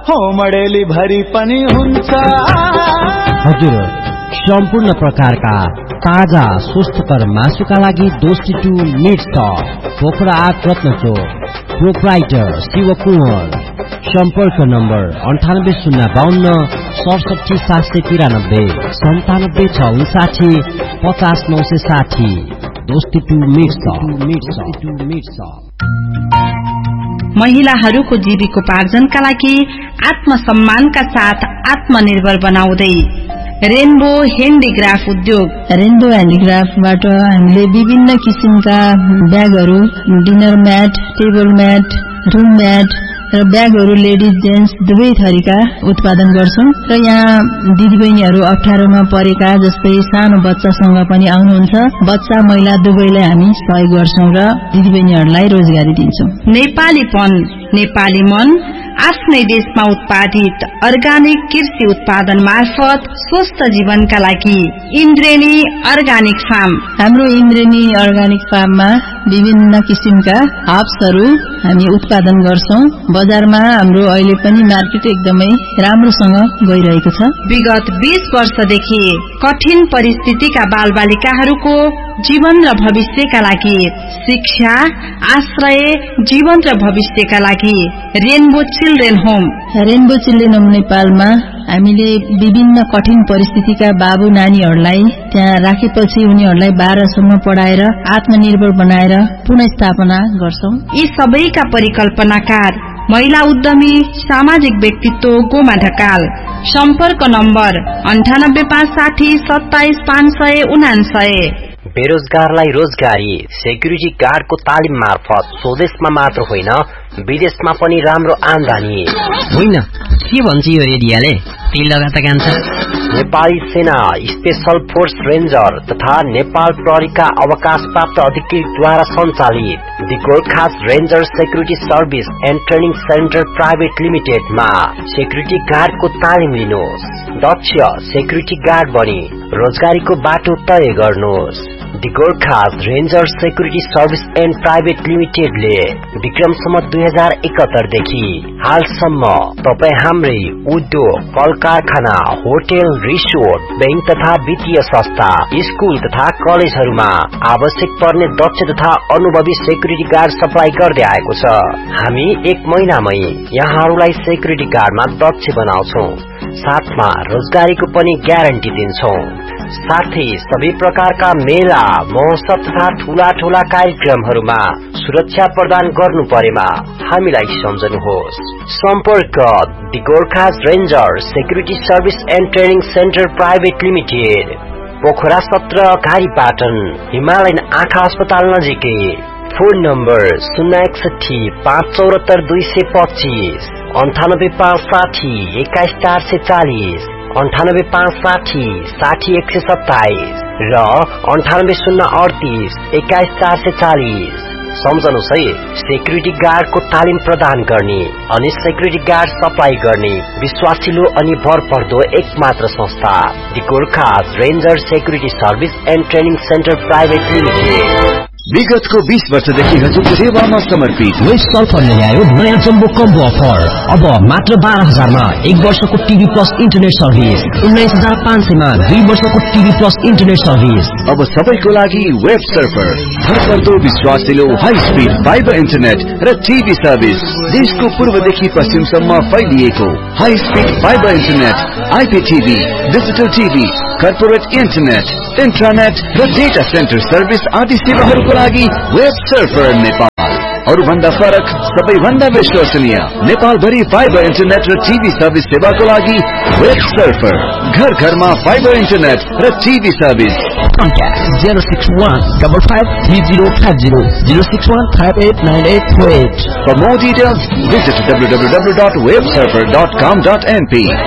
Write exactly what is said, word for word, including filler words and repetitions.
हो मडेली भरि पनि हुन्छ। हजुर, सम्पूर्ण प्रकारका ताजा स्वस्थकर मासुका लागि दोस्ती टू मिट सप, पोखरा आठ रत्नचोक, प्रोप्राइटर शिव कुँवर। सम्पर्क नम्बर अन्ठानब्बे शून्य बाहन्न सडसठी सात सय तिरानब्बे सन्तानब्बे छ उन्साठी पचास नौ सय साठी। दोस्ती टू मिट सप। महिलाहरूको जीविकोपार्जनका लागि आत्मसम्मानका साथ आत्मनिर्भर बनाउँदै रेनबो ह्यान्डिक्राफ्ट उद्योग। रेनबो ह्यान्डिक्राफ्टबाट हामीले विभिन्न किसिमका ब्यागहरू, dinner mat, table mat, room mat र ब्यागहरू लेडिज जेन्ट्स दुवै थरीका उत्पादन गर्छौं। र यहाँ दिदीबहिनीहरू अप्ठ्यारोमा परेका जस्तै सानो बच्चासँग पनि आउनुहुन्छ, बच्चा महिला दुवैलाई हामी सहयोग गर्छौं र दिदीबहिनीहरूलाई रोजगारी दिन्छौं। नेपालीपन, नेपाली मन, आफ्नै देशमा उत्पादित अर्गानिक कृषि उत्पादन मार्फत स्वस्थ जीवनका लागि इन्द्रेणी अर्गानिक फार्म। हाम्रो इन्द्रेणी अर्गानिक फार्ममा विभिन्न किसिमका हर्ब्सहरू हामी उत्पादन गर्छौं। बजारमा हाम्रो अहिले पनि मार्केट एकदमै राम्रोसँग गइरहेको छ। विगत बीस वर्षदेखि कठिन परिस्थितिका बालबालिकाहरूको जीवन र भविष्यका लागि शिक्षा, आश्रय, जीवन र भविष्यका लागि rainbow children home. Rainbow children home नेपालमा हामीले विभिन्न कठिन परिस्थितिका बाबु नानीहरूलाई त्यहाँ राखेपछि उनीहरूलाई बाह्रसम्म पढाएर आत्मनिर्भर बनाएर पुनःस्थापना गर्छौं। यी सबैका परिकल्पनाकार महिला उद्यमी सामाजिक व्यक्तित्व गोमा ढकाल। सम्पर्क नम्बर अन्ठानब्बे पाँच साठी सत्ताइस पाँच सय उनासय। बेरोजगारलाई रोजगारी सेक्युरिटी गार्डको तालिम मार्फत स्वदेशमा मात्र होइन विदेशमा पनि राम्रो आमदानी। होइन के भन्छ यो रेडियाले? तिल लगाता कान्छ। नेपाली सेना स्पेशल फोर्स रेन्जर तथा नेपाल प्रहरीका अवकाश प्राप्त अधिकृतद्वारा सञ्चालित the Gorkhas ranger security service and training centre private लिमिटेडमा security गार्डको तालिम लिनुहोस्। दक्ष सेक्युरिटी गार्ड बनी रोजगारीको बाटो तय गर्नुहोस्। The Gorkhas ranger security service and private लिमिटेडले Vikram सम्मत दुई हजार एकहत्तर देखि हालसम्म तपाई हाम्रै उद्योग, कल कारखाना, होटल, रिसोर्ट, बैंक तथा वित्तीय संस्था, स्कूल तथा कलेजहरूमा आवश्यक पर्ने दक्ष तथा अनुभवी सेक्युरिटी गार्ड सप्लाई गर्दै आएको छ। हामी एक महिनामै यहाँहरूलाई सेक्युरिटी गार्डमा दक्ष बनाउँछौं, साथमा रोजगारीको पनि ग्यारेन्टी दिन्छौं। साथै सबै प्रकारका मेला, महोत्सव तथा ठूला ठूला कार्यक्रमहरूमा सुरक्षा प्रदान गर्नु परेमा हामीलाई सम्झनुहोस्। सम्पर्क the Gorkhas ranger security service and training centre private limited, Pokhara सत्र, घारीपाटन, हिमालयन आँखा अस्पताल नजिकै। फोन नम्बर शून्य एकसठी पाँच चौरात्तर दुई सय पच्चीस, अन्ठानब्बे पाँच साठी एक्काइस चार सय चालिस, अन्ठानब्बे पाँच साठी साठी एक सय सत्ताइस र अन्ठानब्बे शून्य अडतीस एक्काइस चार सय चालिस। सम्झनुहोस् है, सेक्युरिटी गार्डको तालिम प्रदान गर्ने अनि सेक्युरिटी गार्ड सप्लाई गर्ने विश्वासिलो अनि भरपर्दो एक मात्र संस्था the Gorkhas ranger security service and training centre private limited. विगतको बीस वर्षदेखि हजुरको सेवामा समर्पित वेस्ट सल्फरले ल्यायो नयाँ जम्बो कम्बो अफर। अब मात्र बाह्र हजारमा एक वर्षको टिभी प्लस इन्टरनेट सर्भिस, उन्नाइस हजार पाँच सयमा दुई वर्षको टिभी प्लस इन्टरनेट सर्भिस। अब सबैको लागि वेब सर्भर, भरपर्दो विश्वासिलो हाई स्पिड फाइबर इन्टरनेट र टिभी सर्भिस। देशको पूर्वदेखि पश्चिमसम्म फैलिएको high speed fibre internet, आइपीटिभी, digital TV, corporate internet, इन्ट्रानेट र डेटा सेन्टर सर्भिस आदि सेवाहरूको लागि वेब सर्भर नेपाल। अरु भन्दा फरक, सबैभन्दा विश्वसनीय नेपालभरि फाइबर इन्टरनेट र टिभी सर्भिस सेवाको लागि वेब सर्भर। घर घरमा फाइबर इन्टरनेट र TV service. Contact zero six one five five three zero five zero zero six one five eight nine eight four eight. For more details, visit w w w dot web server dot com dot n p.